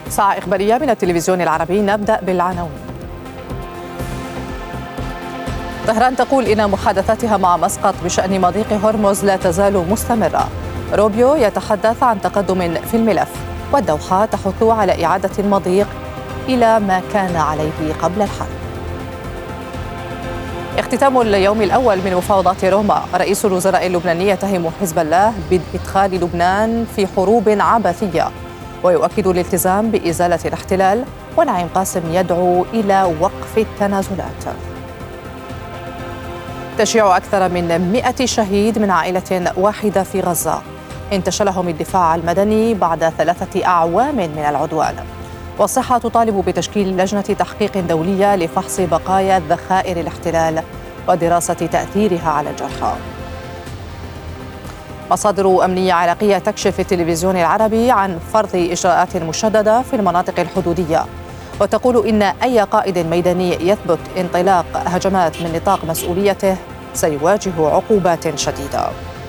ساعة إخبارية من التلفزيون العربي، نبدأ بالعناوين. طهران تقول إن محادثاتها مع مسقط بشأن مضيق هرمز لا تزال مستمرة. روبيو يتحدث عن تقدم في الملف، والدوحة تحث على إعادة المضيق إلى ما كان عليه قبل الحرب. اختتام اليوم الأول من مفاوضات روما. رئيس الوزراء اللبناني يتهم حزب الله بإدخال لبنان في حروب عبثية، ويؤكد الالتزام بإزالة الاحتلال. ونعيم قاسم يدعو إلى وقف التنازلات. تشيع أكثر من 100 شهيد من عائلة واحدة في غزة انتشلهم الدفاع المدني بعد 3 أعوام من العدوان. والصحة تطالب بتشكيل لجنة تحقيق دولية لفحص بقايا ذخائر الاحتلال ودراسة تأثيرها على الجرحى. مصادر أمنية عراقية تكشف في التلفزيون العربي عن فرض إجراءات مشددة في المناطق الحدودية، وتقول إن أي قائد ميداني يثبت انطلاق هجمات من نطاق مسؤوليته سيواجه عقوبات شديدة.